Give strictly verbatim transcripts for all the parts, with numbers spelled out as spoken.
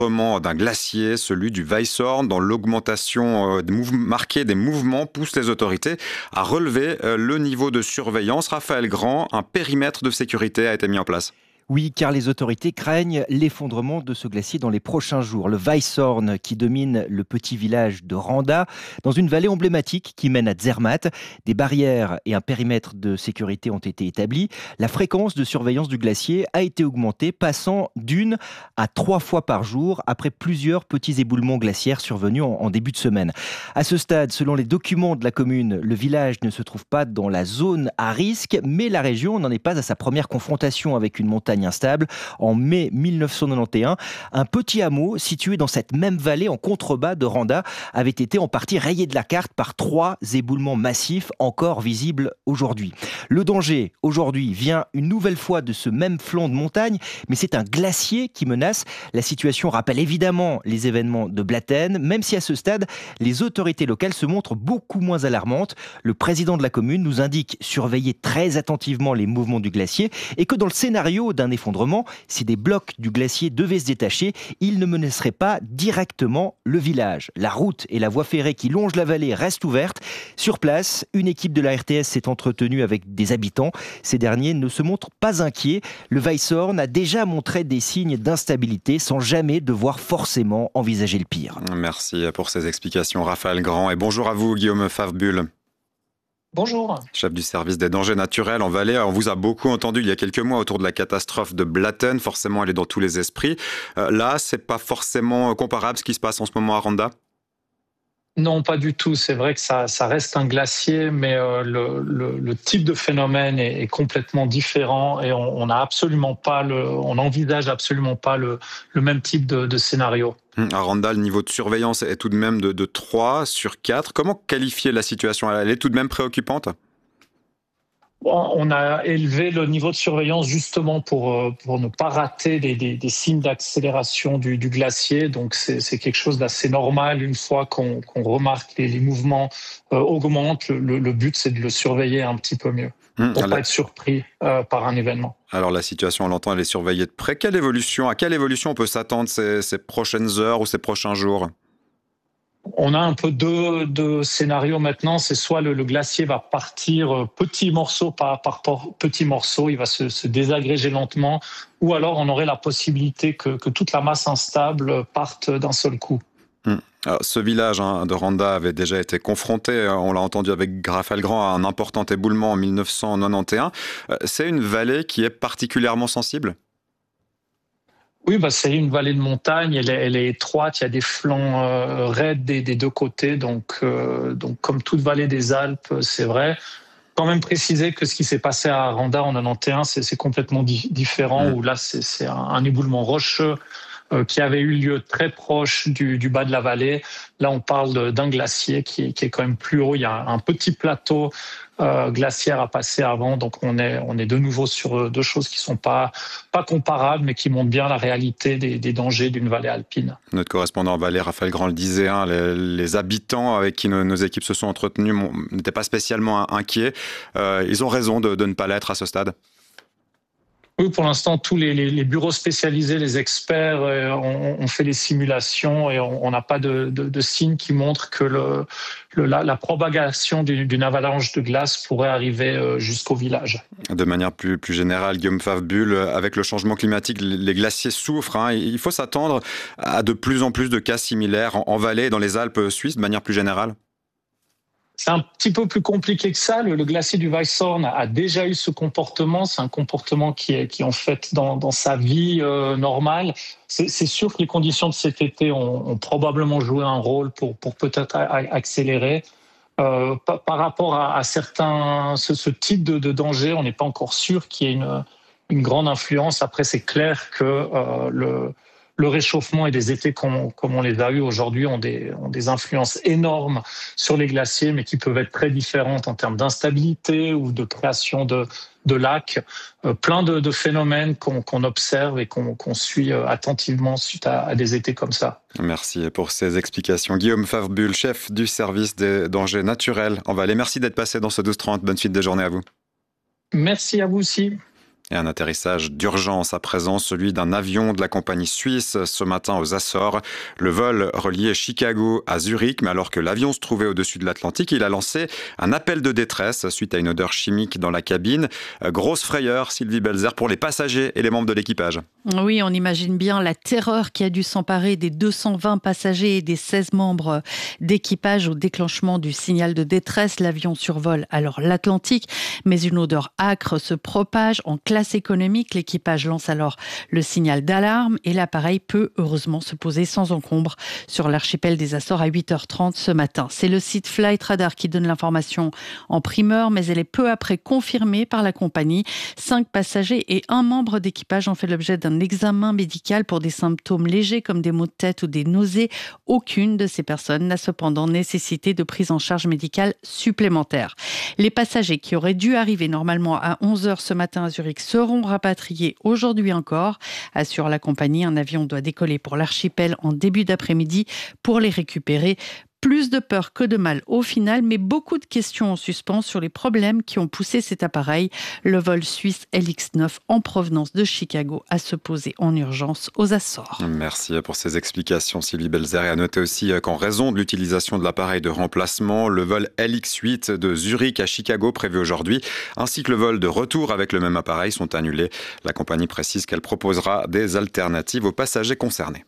D'un glacier, celui du Weisshorn, dans l'augmentation euh, des mouve- marquée des mouvements, pousse les autorités à relever euh, le niveau de surveillance. Raphaël Grand, un périmètre de sécurité a été mis en place. Oui, car les autorités craignent l'effondrement de ce glacier dans les prochains jours. Le Weisshorn, qui domine le petit village de Randa, dans une vallée emblématique qui mène à Zermatt. Des barrières et un périmètre de sécurité ont été établis. La fréquence de surveillance du glacier a été augmentée, passant d'une à trois fois par jour, après plusieurs petits éboulements glaciaires survenus en, en début de semaine. À ce stade, selon les documents de la commune, le village ne se trouve pas dans la zone à risque, mais la région n'en est pas à sa première confrontation avec une montagne instable. En mai mille neuf cent quatre-vingt-onze, un petit hameau situé dans cette même vallée en contrebas de Randa avait été en partie rayé de la carte par trois éboulements massifs encore visibles aujourd'hui. Le danger aujourd'hui vient une nouvelle fois de ce même flanc de montagne, mais c'est un glacier qui menace. La situation rappelle évidemment les événements de Blatten, même si à ce stade, les autorités locales se montrent beaucoup moins alarmantes. Le président de la commune nous indique surveiller très attentivement les mouvements du glacier et que dans le scénario d'un effondrement, si des blocs du glacier devaient se détacher, il ne menacerait pas directement le village. La route et la voie ferrée qui longe la vallée restent ouvertes. Sur place, une équipe de la R T S s'est entretenue avec des habitants. Ces derniers ne se montrent pas inquiets. Le Weisshorn a déjà montré des signes d'instabilité sans jamais devoir forcément envisager le pire. Merci pour ces explications, Raphaël Grand. Et bonjour à vous, Guillaume Favre-Bulle. Bonjour. Chef du service des dangers naturels en Valais. On vous a beaucoup entendu il y a quelques mois autour de la catastrophe de Blatten. Forcément, elle est dans tous les esprits. Euh, là, c'est pas forcément comparable ce qui se passe en ce moment à Randa? Non, pas du tout. C'est vrai que ça, ça reste un glacier, mais euh, le, le, le type de phénomène est, est complètement différent et on, on a absolument pas le, on n'envisage absolument pas le, le même type de, de scénario. À Randa, le niveau de surveillance est tout de même de, de trois sur quatre. Comment qualifier la situation? Elle est tout de même préoccupante? On a élevé le niveau de surveillance justement pour, pour ne pas rater des, des, des signes d'accélération du, du glacier. Donc c'est, c'est quelque chose d'assez normal une fois qu'on, qu'on remarque les, les mouvements euh, augmentent. Le, le but, c'est de le surveiller un petit peu mieux Mmh, pour ne la... pas être surpris euh, par un événement. Alors la situation, on l'entend, elle est surveillée de près. Quelle évolution, à quelle évolution on peut s'attendre ces, ces prochaines heures ou ces prochains jours? On a un peu deux, deux scénarios maintenant. C'est soit le, le glacier va partir petit morceau par, par petit morceau, il va se, se désagréger lentement, ou alors on aurait la possibilité que, que toute la masse instable parte d'un seul coup. Hum. Alors, ce village hein, de Randa avait déjà été confronté, on l'a entendu avec Raphaël Grand, à un important éboulement en mille neuf cent quatre-vingt-onze. C'est une vallée qui est particulièrement sensible? Oui, bah c'est une vallée de montagne, elle est, elle est étroite, il y a des flancs euh, raides des, des deux côtés, donc, euh, donc comme toute vallée des Alpes, c'est vrai. Quand même préciser que ce qui s'est passé à Randa en quatre-vingt-onze, c'est, c'est complètement di- différent, mmh. où là c'est, c'est un, un éboulement rocheux euh, qui avait eu lieu très proche du, du bas de la vallée. Là on parle de, d'un glacier qui est, qui est quand même plus haut, il y a un, un petit plateau Euh, glaciaire à passer avant, donc on est on est de nouveau sur deux choses qui sont pas pas comparables, mais qui montrent bien la réalité des, des dangers d'une vallée alpine. Notre correspondant en Valais, Raphaël Grand, le disait, hein, les, les habitants avec qui nos, nos équipes se sont entretenues n'étaient pas spécialement inquiets. Euh, ils ont raison de, de ne pas l'être à ce stade. Oui, pour l'instant, tous les, les, les bureaux spécialisés, les experts euh, ont, ont fait les simulations et on n'a pas de, de, de signes qui montrent que le, le, la, la propagation d'une, d'une avalanche de glace pourrait arriver euh, jusqu'au village. De manière plus, plus générale, Guillaume Favre-Bulle, avec le changement climatique, les glaciers souffrent. Hein, il faut s'attendre à de plus en plus de cas similaires en, en Valais et dans les Alpes suisses, de manière plus générale? C'est un petit peu plus compliqué que ça. Le, le glacier du Weisshorn a déjà eu ce comportement. C'est un comportement qui est, qui est en fait dans, dans sa vie euh, normale. C'est, c'est sûr que les conditions de cet été ont, ont probablement joué un rôle pour, pour peut-être a, a, accélérer. Euh, par, par rapport à, à certains, ce, ce type de, de danger, on n'est pas encore sûr qu'il y ait une, une grande influence. Après, c'est clair que euh, le Le réchauffement et des étés comme, comme on les a eus aujourd'hui ont des, ont des influences énormes sur les glaciers, mais qui peuvent être très différentes en termes d'instabilité ou de création de, de lacs. Euh, plein de, de phénomènes qu'on, qu'on observe et qu'on, qu'on suit attentivement suite à, à des étés comme ça. Merci pour ces explications. Guillaume Favre-Bulle, chef du service des dangers naturels en Valais. Merci d'être passé dans ce douze trente. Bonne suite de journée à vous. Merci à vous aussi. Et un atterrissage d'urgence à présent, celui d'un avion de la compagnie suisse ce matin aux Açores. Le vol reliait Chicago à Zurich, mais alors que l'avion se trouvait au-dessus de l'Atlantique, il a lancé un appel de détresse suite à une odeur chimique dans la cabine. Grosse frayeur, Sylvie Belzer, pour les passagers et les membres de l'équipage. Oui, on imagine bien la terreur qui a dû s'emparer des deux cent vingt passagers et des seize membres d'équipage au déclenchement du signal de détresse. L'avion survole alors l'Atlantique, mais une odeur âcre se propage en classe économique. L'équipage lance alors le signal d'alarme et l'appareil peut heureusement se poser sans encombre sur l'archipel des Açores à huit heures trente ce matin. C'est le site Flight Radar qui donne l'information en primeur, mais elle est peu après confirmée par la compagnie. Cinq passagers et un membre d'équipage ont fait l'objet d'un examen médical pour des symptômes légers comme des maux de tête ou des nausées. Aucune de ces personnes n'a cependant nécessité de prise en charge médicale supplémentaire. Les passagers qui auraient dû arriver normalement à onze heures ce matin à Zurich seront rapatriés aujourd'hui encore, assure la compagnie. Un avion doit décoller pour l'archipel en début d'après-midi pour les récupérer. Plus de peur que de mal au final, mais beaucoup de questions en suspens sur les problèmes qui ont poussé cet appareil, le vol suisse L X neuf en provenance de Chicago, à se poser en urgence aux Açores. Merci pour ces explications, Sylvie Belzer. Et à noter aussi qu'en raison de l'utilisation de l'appareil de remplacement, le vol L X huit de Zurich à Chicago prévu aujourd'hui, ainsi que le vol de retour avec le même appareil sont annulés. La compagnie précise qu'elle proposera des alternatives aux passagers concernés.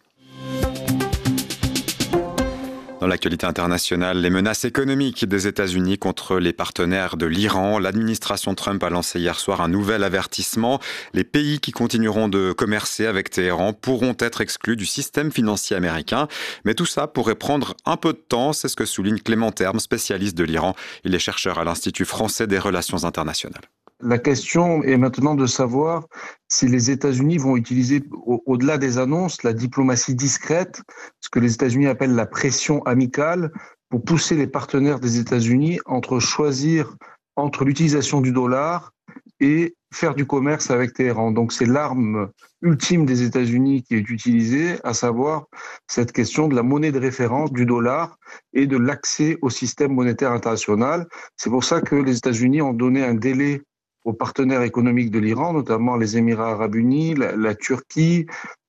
Dans l'actualité internationale, les menaces économiques des États-Unis contre les partenaires de l'Iran. L'administration Trump a lancé hier soir un nouvel avertissement. Les pays qui continueront de commercer avec Téhéran pourront être exclus du système financier américain. Mais tout ça pourrait prendre un peu de temps, c'est ce que souligne Clément Terme, spécialiste de l'Iran. Il est chercheur à l'Institut français des relations internationales. La question est maintenant de savoir si les États-Unis vont utiliser, au- au-delà des annonces, la diplomatie discrète, ce que les États-Unis appellent la pression amicale, pour pousser les partenaires des États-Unis entre choisir entre l'utilisation du dollar et faire du commerce avec Téhéran. Donc c'est l'arme ultime des États-Unis qui est utilisée, à savoir cette question de la monnaie de référence du dollar et de l'accès au système monétaire international. C'est pour ça que les États-Unis ont donné un délai aux partenaires économiques de l'Iran, notamment les Émirats arabes unis, la, la Turquie,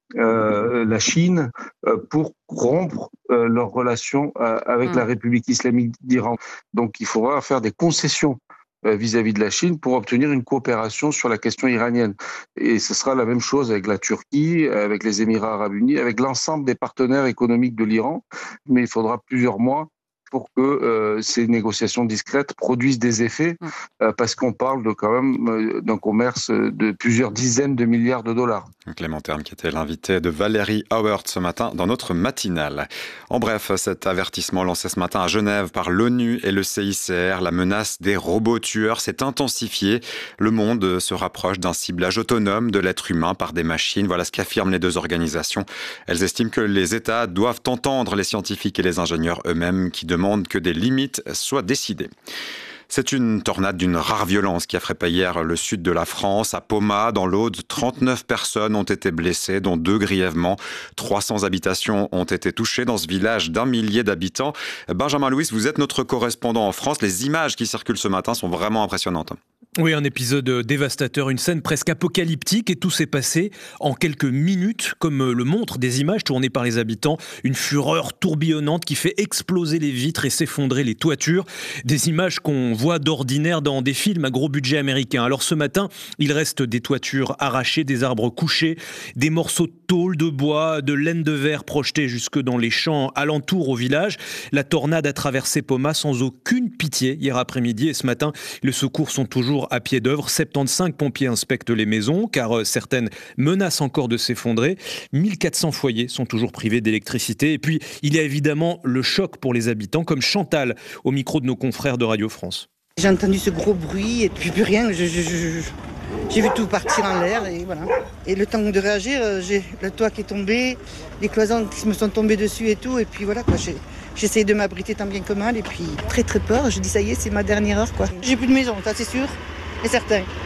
euh, la Chine, euh, pour rompre euh, leurs relations euh, avec mmh. la République islamique d'Iran. Donc il faudra faire des concessions euh, vis-à-vis de la Chine pour obtenir une coopération sur la question iranienne. Et ce sera la même chose avec la Turquie, avec les Émirats arabes unis, avec l'ensemble des partenaires économiques de l'Iran. Mais il faudra plusieurs mois pour que euh, ces négociations discrètes produisent des effets, euh, parce qu'on parle de, quand même euh, d'un commerce de plusieurs dizaines de milliards de dollars. Clément Terme qui était l'invité de Valérie Howard ce matin dans notre matinale. En bref, cet avertissement lancé ce matin à Genève par l'ONU et le C I C R, la menace des robots tueurs s'est intensifiée. Le monde se rapproche d'un ciblage autonome de l'être humain par des machines. Voilà ce qu'affirment les deux organisations. Elles estiment que les États doivent entendre les scientifiques et les ingénieurs eux-mêmes qui demandent que des limites soient décidées. C'est une tornade d'une rare violence qui a frappé hier le sud de la France. À Poma, dans l'Aude, trente-neuf personnes ont été blessées, dont deux grièvement. trois cents habitations ont été touchées dans ce village d'un millier d'habitants. Benjamin Louis, vous êtes notre correspondant en France. Les images qui circulent ce matin sont vraiment impressionnantes. Oui, un épisode dévastateur, une scène presque apocalyptique, et tout s'est passé en quelques minutes, comme le montrent des images tournées par les habitants. Une fureur tourbillonnante qui fait exploser les vitres et s'effondrer les toitures. Des images qu'on voit d'ordinaire dans des films à gros budget américain. Alors ce matin, il reste des toitures arrachées, des arbres couchés, des morceaux de tôle, de bois, de laine de verre projetés jusque dans les champs alentours au village. La tornade a traversé Poma sans aucune pitié hier après-midi, et ce matin, les secours sont toujours à pied d'œuvre. soixante-quinze pompiers inspectent les maisons, car certaines menacent encore de s'effondrer. mille quatre cents foyers sont toujours privés d'électricité. Et puis, il y a évidemment le choc pour les habitants, comme Chantal, au micro de nos confrères de Radio France. J'ai entendu ce gros bruit et puis plus rien. Je, je, je, j'ai vu tout partir en l'air et voilà. Et le temps de réagir, j'ai le toit qui est tombé, les cloisons qui me sont tombées dessus et tout. Et puis voilà, quoi. J'ai, j'ai essayé de m'abriter tant bien que mal. Et puis très très peur. Je dis ça y est, c'est ma dernière heure, quoi. J'ai plus de maison, ça c'est sûr et certain.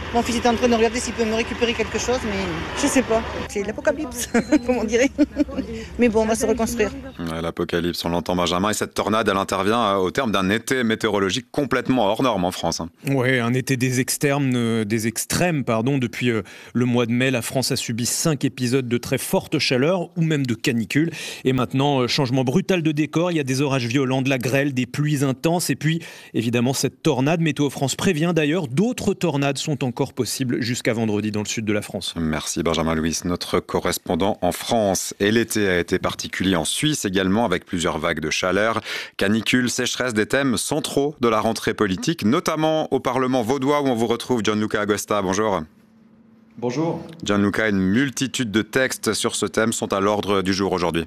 Mon fils est en train de regarder s'il peut me récupérer quelque chose, mais je sais pas. C'est l'apocalypse, comme on dirait. Mais bon, on va se reconstruire. Ouais, l'apocalypse, on l'entend Benjamin. Et cette tornade, elle intervient au terme d'un été météorologique complètement hors norme en France. Oui, un été des extrêmes, euh, des extrêmes, pardon. Depuis euh, le mois de mai, la France a subi cinq épisodes de très forte chaleur ou même de canicule. Et maintenant, euh, changement brutal de décor. Il y a des orages violents, de la grêle, des pluies intenses. Et puis, évidemment, cette tornade. Météo France prévient d'ailleurs, d'autres tornades sont encore possibles jusqu'à vendredi dans le sud de la France. Merci Benjamin Louis, notre correspondant en France. Et l'été a été particulier en Suisse également, avec plusieurs vagues de chaleur. Canicule, sécheresse, des thèmes centraux de la rentrée politique, notamment au Parlement vaudois où on vous retrouve Gianluca Agosta. Bonjour. Bonjour. Gianluca, une multitude de textes sur ce thème sont à l'ordre du jour aujourd'hui.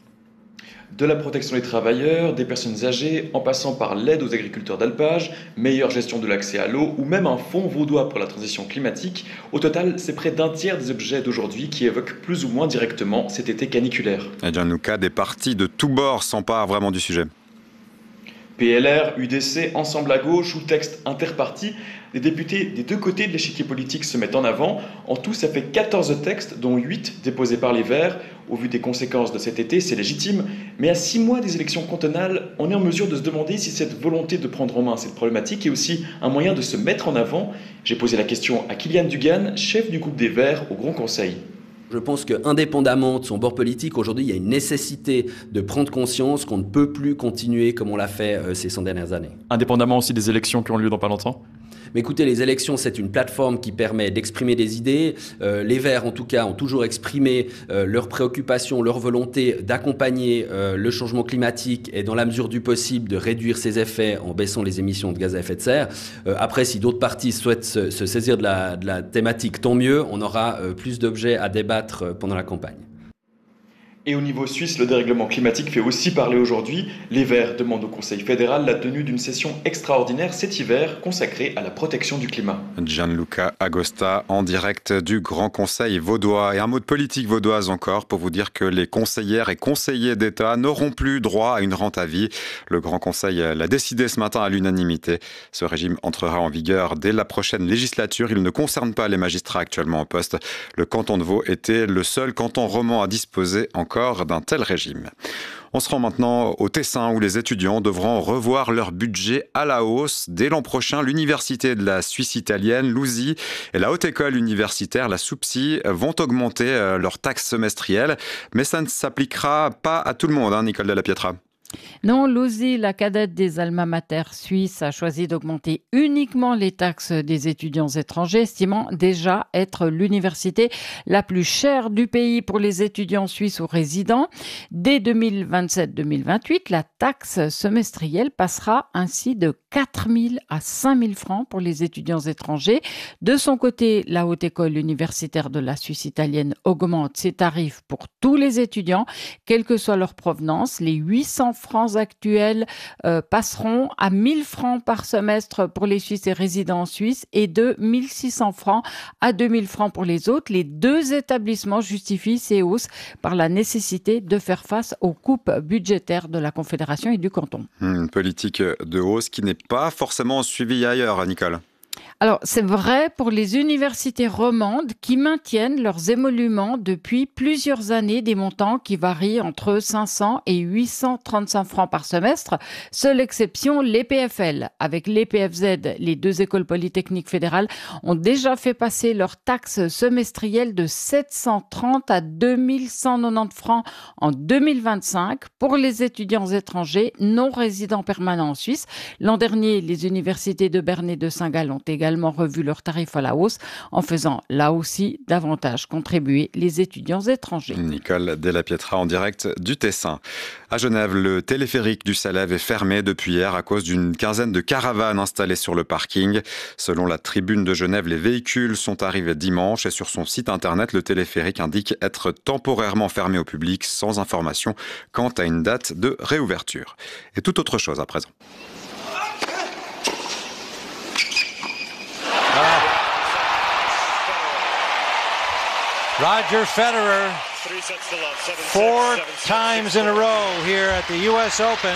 De la protection des travailleurs, des personnes âgées, en passant par l'aide aux agriculteurs d'alpage, meilleure gestion de l'accès à l'eau ou même un fonds vaudois pour la transition climatique. Au total, c'est près d'un tiers des objets d'aujourd'hui qui évoquent plus ou moins directement cet été caniculaire. Et Gianluca, des partis de tous bords s'emparent vraiment du sujet. P L R, U D C, Ensemble à gauche ou texte interparti, les députés des deux côtés de l'échiquier politique se mettent en avant. En tout, ça fait quatorze textes, dont huit déposés par les Verts. Au vu des conséquences de cet été, c'est légitime. Mais à six mois des élections cantonales, on est en mesure de se demander si cette volonté de prendre en main cette problématique est aussi un moyen de se mettre en avant. J'ai posé la question à Kylian Dugan, chef du groupe des Verts au Grand Conseil. Je pense qu'indépendamment de son bord politique, aujourd'hui, il y a une nécessité de prendre conscience qu'on ne peut plus continuer comme on l'a fait euh, ces cent dernières années. Indépendamment aussi des élections qui ont lieu dans pas longtemps ? Mais écoutez, les élections, c'est une plateforme qui permet d'exprimer des idées. Euh, les Verts, en tout cas, ont toujours exprimé euh, leurs préoccupations, leur volonté d'accompagner euh, le changement climatique et, dans la mesure du possible, de réduire ses effets en baissant les émissions de gaz à effet de serre. Euh, après, si d'autres partis souhaitent se, se saisir de la, de la thématique, tant mieux. On aura euh, plus d'objets à débattre euh, pendant la campagne. Et au niveau suisse, le dérèglement climatique fait aussi parler aujourd'hui. Les Verts demandent au Conseil fédéral la tenue d'une session extraordinaire cet hiver consacrée à la protection du climat. Gianluca Agosta en direct du Grand Conseil vaudois. Et un mot de politique vaudoise encore pour vous dire que les conseillères et conseillers d'État n'auront plus droit à une rente à vie. Le Grand Conseil l'a décidé ce matin à l'unanimité. Ce régime entrera en vigueur dès la prochaine législature. Il ne concerne pas les magistrats actuellement en poste. Le canton de Vaud était le seul canton romand à disposer encore d'un tel régime. On se rend maintenant au Tessin où les étudiants devront revoir leur budget à la hausse. Dès l'an prochain, l'université de la Suisse italienne, l'U S I, et la Haute École universitaire, la SUPSI, vont augmenter leurs taxes semestrielles. Mais ça ne s'appliquera pas à tout le monde, hein, Nicole Della Pietra. Non, l'U S I, la cadette des alma mater suisses, a choisi d'augmenter uniquement les taxes des étudiants étrangers, estimant déjà être l'université la plus chère du pays pour les étudiants suisses ou résidents. Dès deux mille vingt-sept deux mille vingt-huit, la taxe semestrielle passera ainsi de quatre mille à cinq mille francs pour les étudiants étrangers. De son côté, la Haute École universitaire de la Suisse italienne augmente ses tarifs pour tous les étudiants, quelle que soit leur provenance. Les huit cents francs actuels euh, passeront à mille francs par semestre pour les Suisses et résidents en Suisse et de mille six cents francs à deux mille francs pour les autres. Les deux établissements justifient ces hausses par la nécessité de faire face aux coupes budgétaires de la Confédération et du canton. Une politique de hausse qui n'est pas forcément suivie ailleurs, Nicole. Alors, c'est vrai pour les universités romandes qui maintiennent leurs émoluments depuis plusieurs années, des montants qui varient entre cinq cents et huit cent trente-cinq francs par semestre. Seule exception, l'E P F L. Avec l'E P F Z, les deux écoles polytechniques fédérales ont déjà fait passer leur taxe semestrielle de sept cent trente à deux mille cent quatre-vingt-dix francs en deux mille vingt-cinq pour les étudiants étrangers non résidents permanents en Suisse. L'an dernier, les universités de Berne et de Saint-Gall ont également revu leurs tarifs à la hausse en faisant là aussi davantage contribuer les étudiants étrangers. Nicole Della Pietra en direct du Tessin. À Genève, le téléphérique du Salève est fermé depuis hier à cause d'une quinzaine de caravanes installées sur le parking. Selon la Tribune de Genève, les véhicules sont arrivés dimanche et sur son site internet, le téléphérique indique être temporairement fermé au public sans information quant à une date de réouverture. Et toute autre chose à présent. Roger Federer, four times in a row here at the U S Open.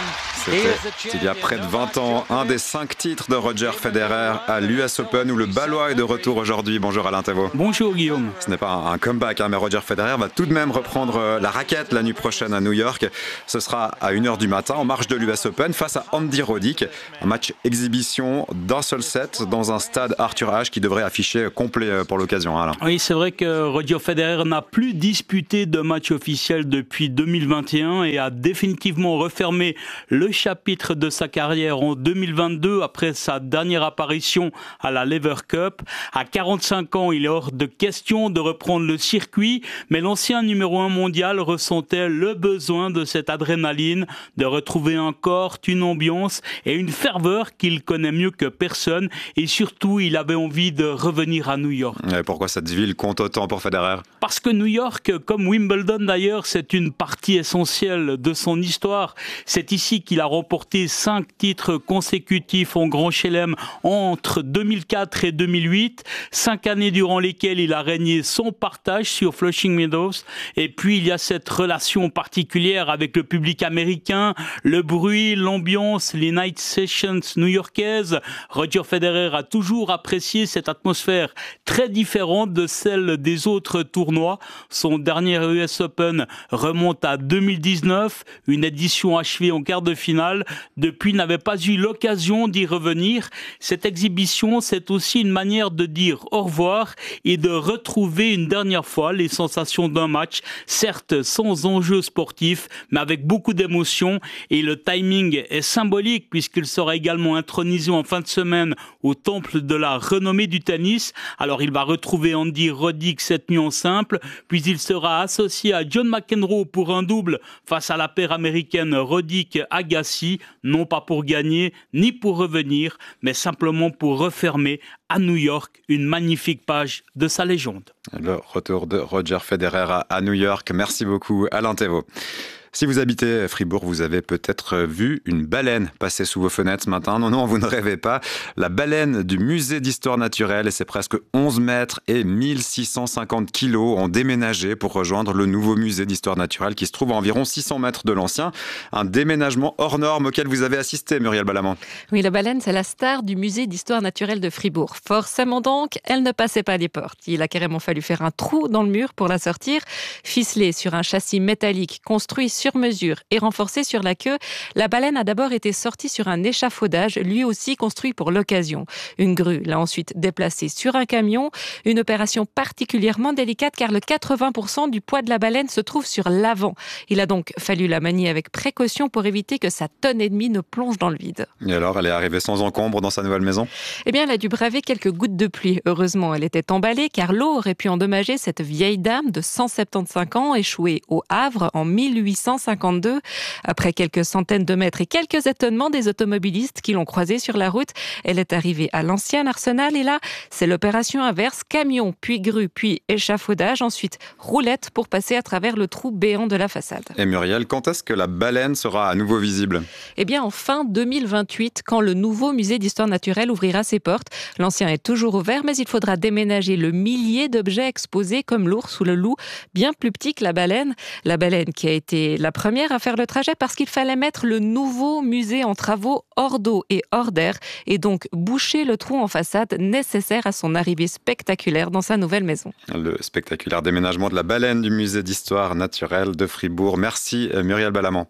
C'était il y a près de vingt ans, un des cinq titres de Roger Federer à l'U S Open où le Balois est de retour aujourd'hui. Bonjour Alain Thévault. Bonjour Guillaume. Ce n'est pas un comeback, hein, mais Roger Federer va tout de même reprendre la raquette la nuit prochaine à New York. Ce sera à une heure du matin en marge de l'U S Open face à Andy Roddick. Un match exhibition d'un seul set dans un stade Arthur Ashe qui devrait afficher complet pour l'occasion. Alain. Oui, c'est vrai que Roger Federer n'a plus disputé de match officiel depuis deux mille vingt et un et a définitivement refermé le chapitre de sa carrière en deux mille vingt-deux après sa dernière apparition à la Lever Cup. À quarante-cinq ans, il est hors de question de reprendre le circuit, mais l'ancien numéro un mondial ressentait le besoin de cette adrénaline, de retrouver un corps, une ambiance et une ferveur qu'il connaît mieux que personne, et surtout il avait envie de revenir à New York. Et pourquoi cette ville compte autant pour Federer ? Parce que New York, comme Wimbledon d'ailleurs, c'est une partie essentielle de son histoire. C'est ici qu'il a remporté cinq titres consécutifs en Grand Chelem entre deux mille quatre et deux mille huit, cinq années durant lesquelles il a régné son partage sur Flushing Meadows. Et puis il y a cette relation particulière avec le public américain, le bruit, l'ambiance, les night sessions new-yorkaises. Roger Federer a toujours apprécié cette atmosphère très différente de celle des autres tournois. Son dernier U S Open remonte à deux mille dix-neuf, une édition achevée en quart de finale. Depuis, il n'avait pas eu l'occasion d'y revenir. Cette exhibition, c'est aussi une manière de dire au revoir et de retrouver une dernière fois les sensations d'un match, certes sans enjeu sportif, mais avec beaucoup d'émotion. Et le timing est symbolique puisqu'il sera également intronisé en fin de semaine au temple de la renommée du tennis. Alors il va retrouver Andy Roddick cette nuit en simple, puis il sera associé à John McEnroe pour un double face à la paire américaine Roddick-Agassi, non pas pour gagner ni pour revenir, mais simplement pour refermer à New York une magnifique page de sa légende. Le retour de Roger Federer à New York. Merci beaucoup Alain Thévault. Si vous habitez Fribourg, vous avez peut-être vu une baleine passer sous vos fenêtres ce matin. Non, non, vous ne rêvez pas. La baleine du musée d'histoire naturelle et ses presque onze mètres et mille six cent cinquante kilos ont déménagé pour rejoindre le nouveau musée d'histoire naturelle qui se trouve à environ six cents mètres de l'ancien. Un déménagement hors norme auquel vous avez assisté, Muriel Balamant. Oui, la baleine, c'est la star du musée d'histoire naturelle de Fribourg. Forcément donc, elle ne passait pas les portes. Il a carrément fallu faire un trou dans le mur pour la sortir. Ficelée sur un châssis métallique construit sur mesure et renforcée sur la queue, la baleine a d'abord été sortie sur un échafaudage, lui aussi construit pour l'occasion. Une grue l'a ensuite déplacée sur un camion, une opération particulièrement délicate car le quatre-vingts pour cent du poids de la baleine se trouve sur l'avant. Il a donc fallu la manier avec précaution pour éviter que sa tonne et demie ne plonge dans le vide. Et alors, elle est arrivée sans encombre dans sa nouvelle maison ? Eh bien, elle a dû braver quelques gouttes de pluie. Heureusement, elle était emballée car l'eau aurait pu endommager cette vieille dame de cent soixante-quinze ans échouée au Havre en mille huit cent cinquante-deux. Après quelques centaines de mètres et quelques étonnements des automobilistes qui l'ont croisée sur la route, elle est arrivée à l'ancien arsenal et là, c'est l'opération inverse, camion, puis grue, puis échafaudage, ensuite roulette pour passer à travers le trou béant de la façade. Et Muriel, quand est-ce que la baleine sera à nouveau visible ? Eh bien, en fin deux mille vingt-huit, quand le nouveau musée d'histoire naturelle ouvrira ses portes. L'ancien est toujours ouvert, mais il faudra déménager le millier d'objets exposés comme l'ours ou le loup, bien plus petit que la baleine. La baleine qui a été la première à faire le trajet parce qu'il fallait mettre le nouveau musée en travaux hors d'eau et hors d'air et donc boucher le trou en façade nécessaire à son arrivée spectaculaire dans sa nouvelle maison. Le spectaculaire déménagement de la baleine du musée d'histoire naturelle de Fribourg. Merci Muriel Balamant.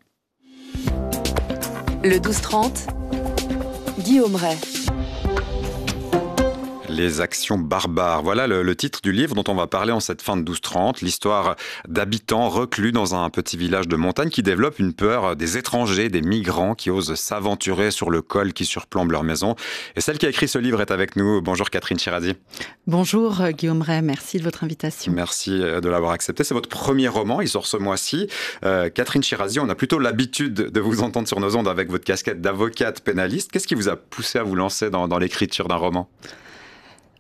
Le douze trente, Guillaume Ray. Les actions barbares. Voilà le, le titre du livre dont on va parler en cette fin de douze trente. L'histoire d'habitants reclus dans un petit village de montagne qui développent une peur des étrangers, des migrants qui osent s'aventurer sur le col qui surplombe leur maison. Et celle qui a écrit ce livre est avec nous. Bonjour Catherine Chirazi. Bonjour Guillaume Ray, merci de votre invitation. Merci de l'avoir accepté. C'est votre premier roman, il sort ce mois-ci. Euh, Catherine Chirazi, on a plutôt l'habitude de vous entendre sur nos ondes avec votre casquette d'avocate pénaliste. Qu'est-ce qui vous a poussé à vous lancer dans, dans l'écriture d'un roman ?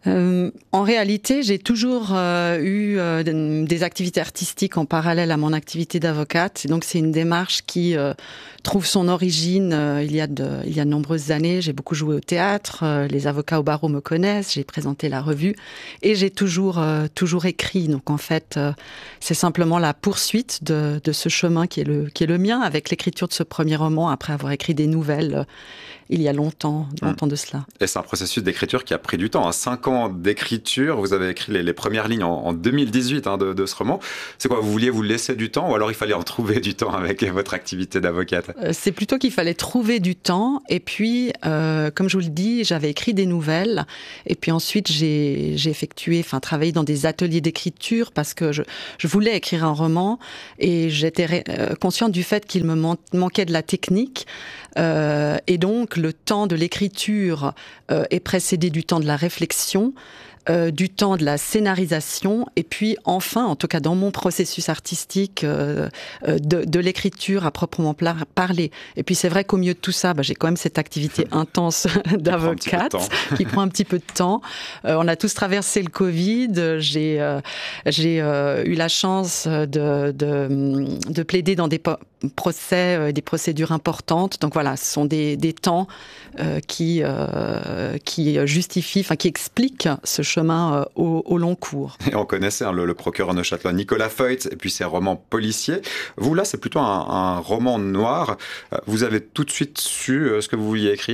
Euh, en réalité, j'ai toujours euh, eu euh, des activités artistiques en parallèle à mon activité d'avocate. Donc, c'est une démarche qui euh, trouve son origine euh, il y a de, il y a de nombreuses années. J'ai beaucoup joué au théâtre. Euh, les avocats au barreau me connaissent. J'ai présenté la revue et j'ai toujours, euh, toujours écrit. Donc, en fait, euh, c'est simplement la poursuite de, de ce chemin qui est le, qui est le mien avec l'écriture de ce premier roman après avoir écrit des nouvelles euh, il y a longtemps, longtemps de cela. Et c'est un processus d'écriture qui a pris du temps. Hein. Cinq ans d'écriture, vous avez écrit les, les premières lignes en, en deux mille dix-huit hein, de, de ce roman. C'est quoi, vous vouliez vous laisser du temps ou alors il fallait en trouver du temps avec votre activité d'avocate ? euh, C'est plutôt qu'il fallait trouver du temps. Et puis, euh, comme je vous le dis, j'avais écrit des nouvelles. Et puis ensuite, j'ai, j'ai effectué, enfin, travaillé dans des ateliers d'écriture parce que je, je voulais écrire un roman et j'étais ré, euh, consciente du fait qu'il me man- manquait de la technique. Euh, et donc, le temps de l'écriture euh, est précédé du temps de la réflexion, euh, du temps de la scénarisation, et puis enfin, en tout cas dans mon processus artistique, euh, euh, de, de l'écriture à proprement parler. Et puis c'est vrai qu'au milieu de tout ça, bah, j'ai quand même cette activité intense d'avocate qui prend un petit peu de temps. Euh, on a tous traversé le Covid. J'ai, euh, j'ai euh, eu la chance de, de, de plaider dans des po- procès, euh, des procédures importantes. Donc voilà, ce sont des, des temps euh, qui, euh, qui justifient, enfin qui expliquent ce chemin euh, au, au long cours. Et on connaissait hein, le, le procureur neuchâtelois Nicolas Feut et puis ses romans policiers. Vous, là, c'est plutôt un, un roman noir. Vous avez tout de suite su ce que vous vouliez écrire ?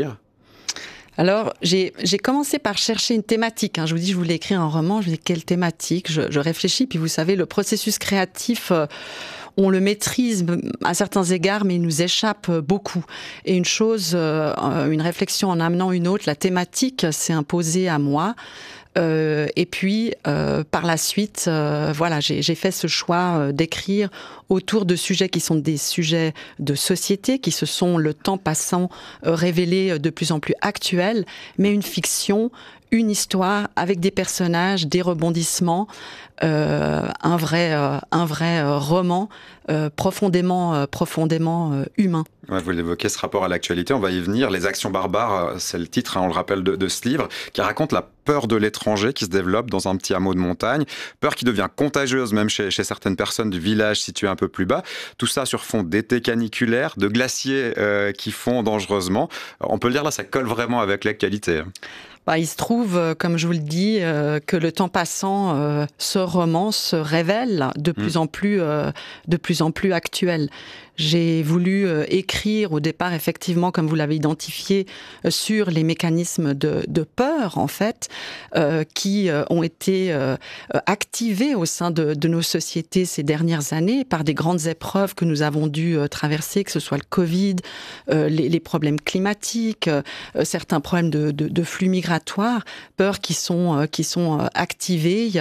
Alors, j'ai, j'ai commencé par chercher une thématique. Hein. Je vous dis, je voulais écrire un roman. Je me dis, quelle thématique ? je, je réfléchis. Puis vous savez, le processus créatif... Euh, on le maîtrise à certains égards, mais il nous échappe beaucoup. Et une chose, une réflexion en amenant une autre, la thématique s'est imposée à moi. Euh, et puis, euh, par la suite, euh, voilà, j'ai, j'ai fait ce choix euh, d'écrire autour de sujets qui sont des sujets de société, qui se sont, le temps passant, euh, révélés de plus en plus actuels, mais une fiction, une histoire avec des personnages, des rebondissements, euh, un vrai, euh, un vrai euh, roman euh, profondément, euh, profondément euh, humain. Ouais, vous l'évoquez, ce rapport à l'actualité, on va y venir. Les actions barbares, c'est le titre, hein, on le rappelle, de, de ce livre, qui raconte la peur de l'étranger qui se développe dans un petit hameau de montagne, peur qui devient contagieuse même chez, chez certaines personnes du village situé un peu plus bas. Tout ça sur fond d'été caniculaire, de glaciers euh, qui fondent dangereusement. On peut le dire là, ça colle vraiment avec l'actualité. Bah, il se trouve, comme je vous le dis, euh, que le temps passant, euh, ce roman se révèle de plus mmh. en plus, euh, de plus en plus actuel. J'ai voulu euh, écrire au départ, effectivement, comme vous l'avez identifié, euh, sur les mécanismes de, de peur, en fait, euh, qui euh, ont été euh, activés au sein de, de nos sociétés ces dernières années par des grandes épreuves que nous avons dû euh, traverser, que ce soit le Covid, euh, les, les problèmes climatiques, euh, certains problèmes de, de, de flux migratoires, peurs qui sont, euh, qui sont euh, activées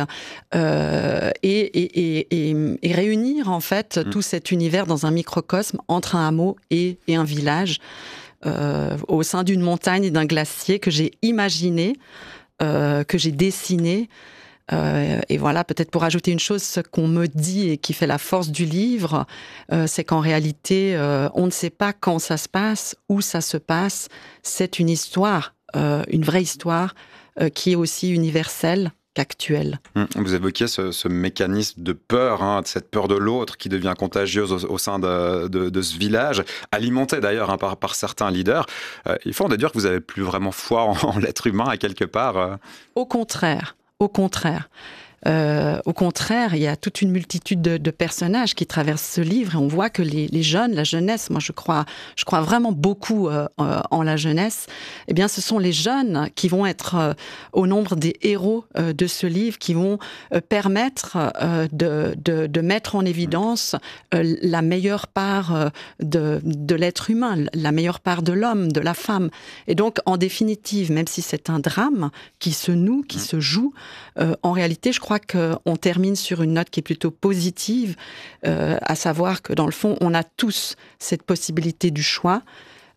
euh, et, et, et, et, et réunir, en fait, mmh. tout cet univers dans un microcosme entre un hameau et, et un village, euh, au sein d'une montagne et d'un glacier que j'ai imaginé, euh, que j'ai dessiné. Euh, et voilà, peut-être pour ajouter une chose, ce qu'on me dit et qui fait la force du livre, euh, c'est qu'en réalité, euh, on ne sait pas quand ça se passe, où ça se passe. C'est une histoire, euh, une vraie histoire, euh, qui est aussi universelle. Actuel. Vous évoquiez ce, ce mécanisme de peur, hein, de cette peur de l'autre qui devient contagieuse au, au sein de, de, de ce village, alimenté d'ailleurs hein, par, par certains leaders. Euh, il faut en déduire que vous n'avez plus vraiment foi en, en l'être humain à quelque part. Euh. Au contraire, au contraire. Euh, au contraire, il y a toute une multitude de, de personnages qui traversent ce livre et on voit que les, les jeunes, la jeunesse, moi je crois, je crois vraiment beaucoup euh, euh, en la jeunesse, eh bien ce sont les jeunes qui vont être euh, au nombre des héros euh, de ce livre, qui vont euh, permettre euh, de, de, de mettre en évidence euh, la meilleure part euh, de, de l'être humain, la meilleure part de l'homme, de la femme. Et donc en définitive, même si c'est un drame qui se noue, qui se joue, euh, en réalité je crois Je crois qu'on termine sur une note qui est plutôt positive, euh, à savoir que dans le fond, on a tous cette possibilité du choix.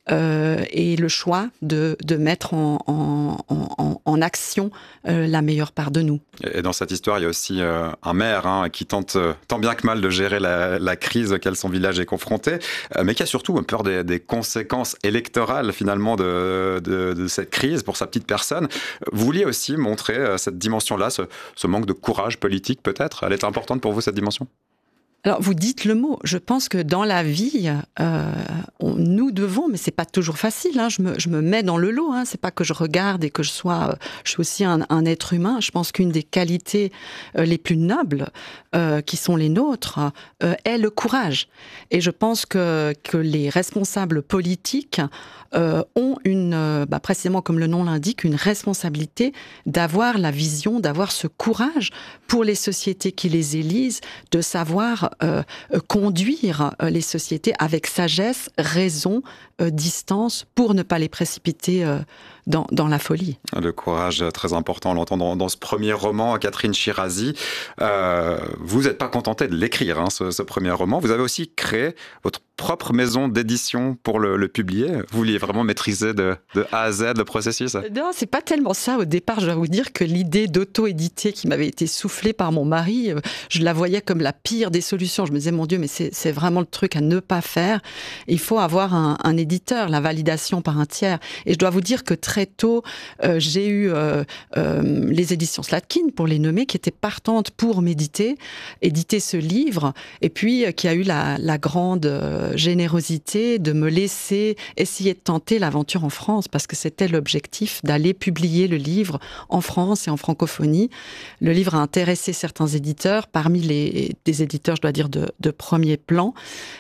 euh, et le choix de, de mettre en, en, en, en action euh, la meilleure part de nous. Et dans cette histoire, il y a aussi euh, un maire hein, qui tente euh, tant bien que mal de gérer la, la crise auquel son village est confronté, euh, mais qui a surtout peur des, des conséquences électorales finalement de, de, de cette crise pour sa petite personne. Vous vouliez aussi montrer euh, cette dimension-là, ce, ce manque de courage politique peut-être. Elle est importante pour vous, cette dimension ? Alors, vous dites le mot. Je pense que dans la vie, euh, on, nous devons, mais c'est pas toujours facile. Hein, je me, je me mets dans le lot. Hein, c'est pas que je regarde et que je sois. Euh, je suis aussi un, un être humain. Je pense qu'une des qualités euh, les plus nobles, euh, qui sont les nôtres, euh, est le courage. Et je pense que que les responsables politiques euh, ont une, euh, bah, précisément comme le nom l'indique, une responsabilité d'avoir la vision, d'avoir ce courage pour les sociétés qui les élisent, de savoir Euh, conduire euh, les sociétés avec sagesse, raison, euh, distance, pour ne pas les précipiter euh, dans, dans la folie. Le courage très important, on l'entend dans, dans ce premier roman, Catherine Shirazi. Euh, vous n'êtes pas contentée de l'écrire, hein, ce, ce premier roman. Vous avez aussi créé votre propre maison d'édition pour le, le publier. Vous vouliez vraiment maîtriser de, de A à Z le processus ? Non, c'est pas tellement ça. Au départ, je dois vous dire que l'idée d'auto-éditer qui m'avait été soufflée par mon mari, je la voyais comme la pire des solutions. Je me disais, mon Dieu, mais c'est, c'est vraiment le truc à ne pas faire. Il faut avoir un, un éditeur, la validation par un tiers. Et je dois vous dire que très tôt, euh, j'ai eu euh, euh, les éditions Slatkin, pour les nommer, qui étaient partantes pour m'éditer, éditer ce livre, et puis euh, qui a eu la, la grande euh, générosité de me laisser essayer de tenter l'aventure en France, parce que c'était l'objectif d'aller publier le livre en France et en francophonie. Le livre a intéressé certains éditeurs, parmi les des éditeurs, je dois dire, de, de premier plan.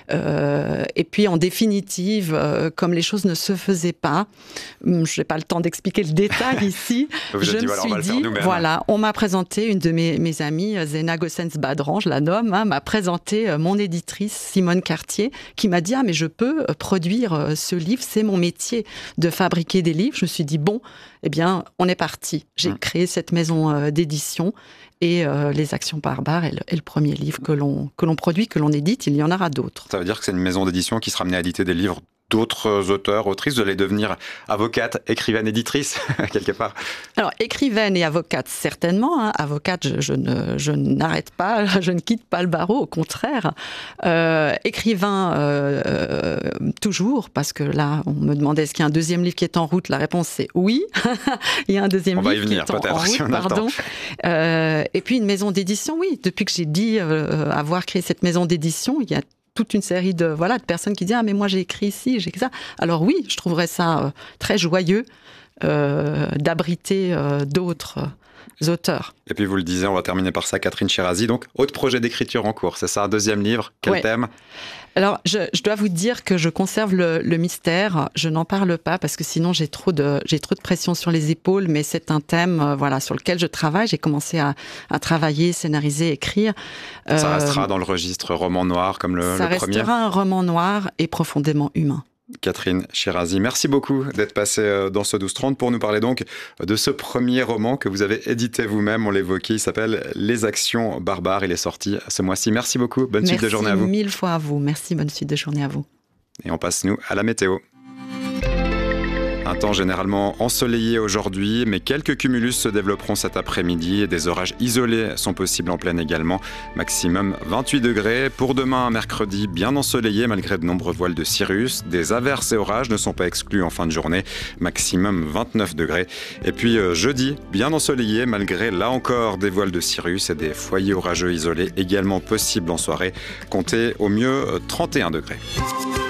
Euh, et puis, en définitive, euh, comme les choses ne se faisaient pas, je n'ai pas le temps d'expliquer le détail ici, je dit, me voilà, suis dit, voilà, on m'a présenté, une de mes, mes amies, Zena Gossens-Badran, je la nomme, hein, m'a présenté euh, mon éditrice, Simone Cartier, qui m'a dit, ah, mais je peux produire euh, ce livre, c'est mon métier de fabriquer des livres. Je me suis dit, bon, eh bien, on est parti. J'ai mmh. créé cette maison euh, d'édition. Et euh, Les Actions barbares est le, est le premier livre que l'on, que l'on produit, que l'on édite. Il y en aura d'autres. Ça veut dire que c'est une maison d'édition qui sera amenée à éditer des livres d'autres auteurs, autrices. Vous allez devenir avocate, écrivaine, éditrice, quelque part. Alors, écrivaine et avocate, certainement. Hein. Avocate, je, je, ne, je n'arrête pas, je ne quitte pas le barreau, au contraire. Euh, écrivain, euh, euh, toujours, parce que là, on me demandait est-ce qu'il y a un deuxième livre qui est en route. La réponse, c'est oui. Il y a un deuxième on livre va y venir, qui est en, peut-être, en route, si on a pardon. Euh, et puis, une maison d'édition, oui. Depuis que j'ai dit euh, avoir créé cette maison d'édition, il y a toute une série de, voilà, de personnes qui disent « Ah, mais moi, j'ai écrit ici, j'ai écrit ça. » Alors oui, je trouverais ça euh, très joyeux euh, d'abriter euh, d'autres euh, auteurs. Et puis, vous le disiez, on va terminer par ça, Catherine Shirazi. Donc, autre projet d'écriture en cours, c'est ça, un deuxième livre. Quel ouais. thème ? Alors, je, je dois vous dire que je conserve le, le mystère. Je n'en parle pas parce que sinon j'ai trop de j'ai trop de pression sur les épaules. Mais c'est un thème, euh, voilà, sur lequel je travaille. J'ai commencé à, à travailler, scénariser, écrire. Ça euh, restera dans le registre roman noir comme le, ça le premier. Ça restera un roman noir et profondément humain. Catherine Shirazi, merci beaucoup d'être passée dans ce douze trente pour nous parler donc de ce premier roman que vous avez édité vous-même, on l'évoquait, il s'appelle Les Actions barbares, il est sorti ce mois-ci. Merci beaucoup, bonne merci suite de journée à vous. Merci mille fois à vous, merci, bonne suite de journée à vous. Et on passe nous à la météo. Un temps généralement ensoleillé aujourd'hui, mais quelques cumulus se développeront cet après-midi et des orages isolés sont possibles en pleine également. Maximum vingt-huit degrés. Pour demain, mercredi, bien ensoleillé malgré de nombreux voiles de cirrus. Des averses et orages ne sont pas exclus en fin de journée. Maximum vingt-neuf degrés. Et puis euh, jeudi, bien ensoleillé malgré là encore des voiles de cirrus et des foyers orageux isolés également possibles en soirée. Comptez au mieux trente et un degrés.